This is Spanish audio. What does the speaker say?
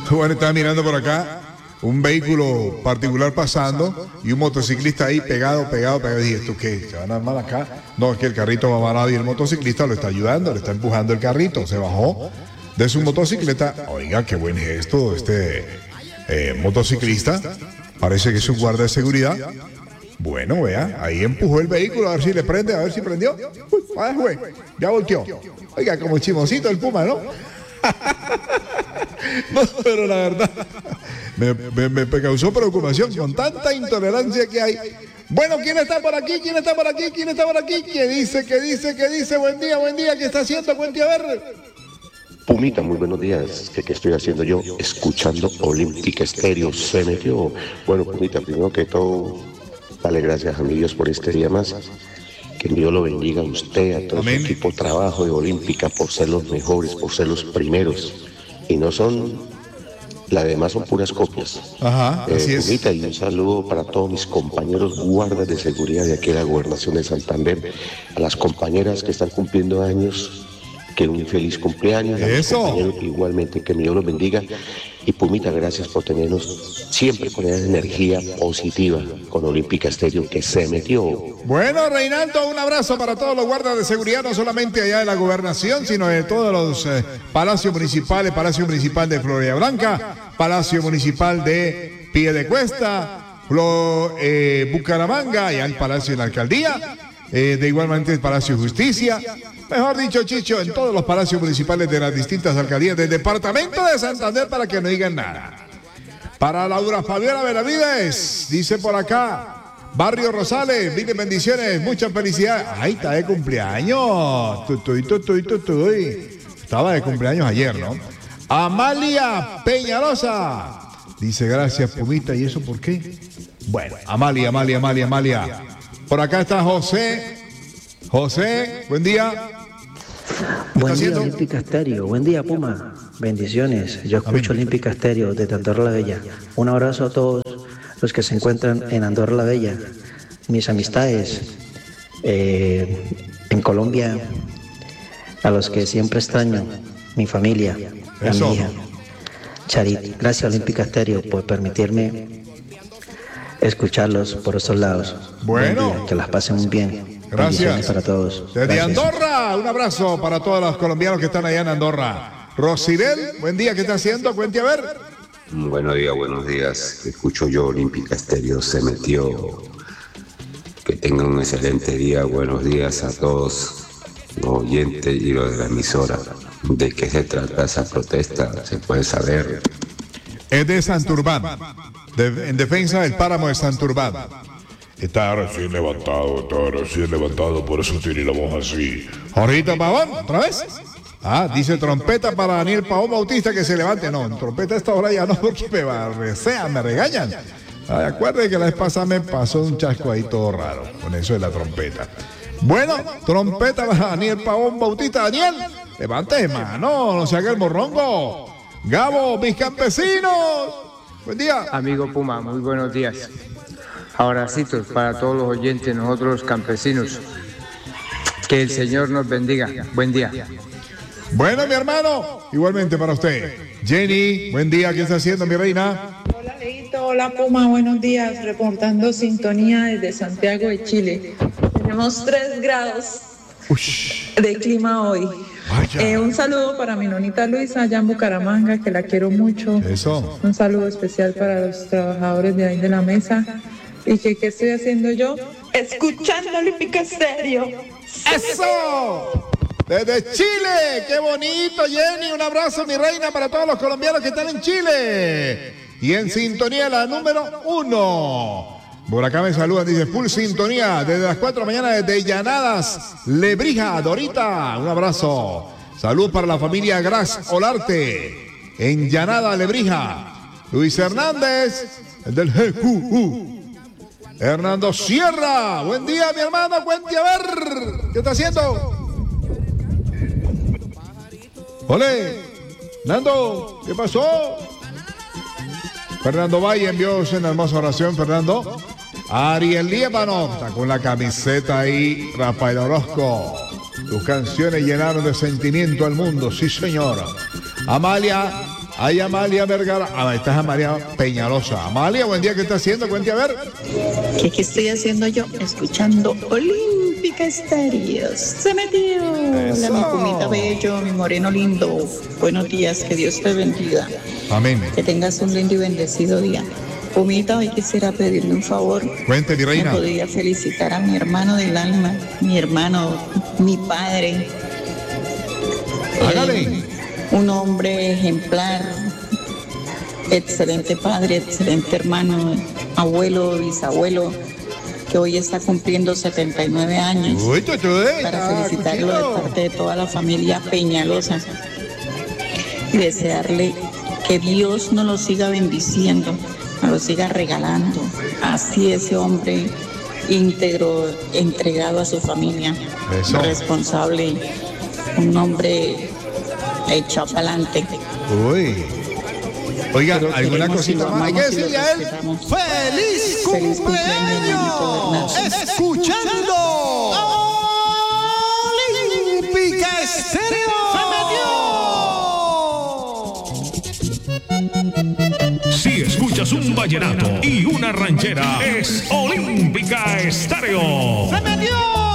Bueno, estaba mirando por acá un vehículo particular pasando y un motociclista ahí pegado. Y dije, ¿esto qué? ¿Se van a armar acá? No, es que el carrito va varado y el motociclista lo está ayudando, le está empujando el carrito. Se bajó de su motocicleta. Oiga, qué buen gesto motociclista. Parece que es un guardia de seguridad. Bueno, vea, ahí empujó el vehículo, a ver si le prende, a ver si prendió. Uy, güey, ya volteó. Oiga, como chimosito el Puma, ¿no? No, pero la verdad me causó preocupación con tanta intolerancia que hay. Bueno, ¿quién está por aquí? ¿Quién dice? Buen día, ¿qué está haciendo? Cuente a ver. Pumita, muy buenos días. ¿Qué estoy haciendo yo? Escuchando Olímpica Estéreo. Se metió. Bueno, Pumita, primero que todo, dale gracias a mi Dios por este día más. Que Dios lo bendiga a usted, a todo su equipo de trabajo de Olímpica, por ser los mejores, por ser los primeros. Y no son, las demás son puras copias. Ajá, así es. Pumita, y un saludo para todos mis compañeros guardas de seguridad de aquí de la Gobernación de Santander, a las compañeras que están cumpliendo años, que un feliz cumpleaños. Eso. Igualmente, que Dios los bendiga. Y Pumita, gracias por tenernos siempre con esa energía positiva con Olímpica Estéreo que se metió. Bueno, Reinaldo, un abrazo para todos los guardas de seguridad, no solamente allá de la Gobernación, sino de todos los palacios municipales, Palacio Municipal de Florida Blanca, Palacio Municipal de Piedecuesta, Bucaramanga, allá el Palacio de la Alcaldía, de igualmente el Palacio de Justicia. Mejor dicho, Chicho, en todos los palacios municipales de las distintas alcaldías del departamento de Santander, para que no digan nada. Para Laura Fabiola Benavides, dice por acá, Barrio Rosales, mil bendiciones, muchas felicidades. Ay, está de cumpleaños. Estaba de cumpleaños ayer, ¿no? Amalia Peñalosa, dice gracias, Pumita, ¿y eso por qué? Bueno, Amalia. Por acá está José, buen día. Buen día, Olímpica Estéreo. Buen día, Puma. Bendiciones. Yo escucho Olímpica Estéreo desde Andorra la Bella. Un abrazo a todos los que se encuentran en Andorra la Bella. Mis amistades en Colombia, a los que siempre extraño, mi familia, a mi hija, Charit. Gracias, Olímpica Estéreo, por permitirme escucharlos por estos lados. Bueno. Día, que las pasen muy bien. Gracias para todos. Desde Gracias. Andorra, un abrazo para todos los colombianos que están allá en Andorra. Rosibel, buen día, ¿qué está haciendo? Cuente a ver. Buenos días. Escucho yo Olímpica Estéreo, se metió. Que tengan un excelente día. Buenos días a todos los oyentes y los de la emisora. ¿De qué se trata esa protesta? ¿Se puede saber? Es de Santurbán, en defensa del páramo de Santurbán. Está recién levantado, por eso tiene la voz así. Ahorita Pavón, ¿otra vez? Dice trompeta para Daniel Pavón Bautista, que se levante. No, trompeta a esta hora ya no, porque me regañan. Acuérdense que la vez pasada me pasó un chasco ahí todo raro, con eso de la trompeta. Bueno, trompeta para Daniel Pavón Bautista. Daniel, levante mano, no se haga el morrongo. Gabo, mis campesinos, buen día. Amigo Puma, muy buenos días. Abracitos para todos los oyentes, nosotros los campesinos. Que el Señor nos bendiga. Buen día. Bueno, mi hermano, igualmente para usted. Jenny, buen día, ¿qué está haciendo, mi reina? Hola, Leito, hola, Puma, buenos días. Reportando sintonía desde Santiago de Chile. Tenemos 3 grados de clima hoy. Un saludo para mi nonita Luisa allá en Bucaramanga, que la quiero mucho. Eso. Un saludo especial para los trabajadores de ahí de la mesa. ¿Y qué estoy haciendo yo? Escuchando Olímpica Estéreo. ¡Eso! Desde Chile, qué bonito, Jenny. Un abrazo, mi reina, para todos los colombianos que están en Chile. Y en sintonía la número 1. Por acá me saludan, dice full sintonía desde las 4 de la mañana desde Llanadas, Lebrija, Dorita. Un abrazo. Salud para la familia Gras Olarte en Llanada, Lebrija. Luis Hernández, el del GQU. Hernando Sierra, buen día, mi hermano, cuente a ver. ¿Qué está haciendo? Ole, Nando, ¿qué pasó? Fernando Valle envió una hermosa oración, Fernando. Ariel Líbano, está con la camiseta ahí, Rafael Orozco. Tus canciones llenaron de sentimiento al mundo, sí señor. Amalia Hay Amalia Vergara. Esta es Amalia Peñalosa. Amalia, buen día, ¿qué está haciendo? Cuente a ver. ¿Qué estoy haciendo yo? Escuchando Olímpica Estéreo. Se metió. Eso. Hola, mi Pumita bello, mi moreno lindo. Buenos días, que Dios te bendiga. Amén. Que tengas un lindo y bendecido día. Pumita, hoy quisiera pedirle un favor. Cuente, mi reina. Me podría felicitar a mi hermano del alma, mi hermano, mi padre. Hágale. Un hombre ejemplar, excelente padre, excelente hermano, abuelo, bisabuelo, que hoy está cumpliendo 79 años. Uy, Para felicitarlo de parte de toda la familia Peñalosa y desearle que Dios nos lo siga bendiciendo, nos lo siga regalando. Así ese hombre íntegro, entregado a su familia, Eso. responsable, un hombre echado para adelante. Uy. Oiga, Pero ¿alguna queremos cosita y lo más? Hay que amamos y lo decirle a él. respetamos. ¡Feliz Feliz cumpleaños, hermanito Bernardo. Escuchando Olímpica Estéreo. Si escuchas un vallenato y una ranchera, es Olímpica Estéreo. ¡Se metió!